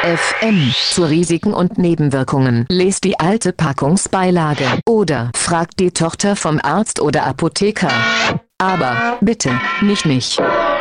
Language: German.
FM. Zu Risiken und Nebenwirkungen lest die alte Packungsbeilage oder fragt die Tochter vom Arzt oder Apotheker. Aber bitte, nicht mich.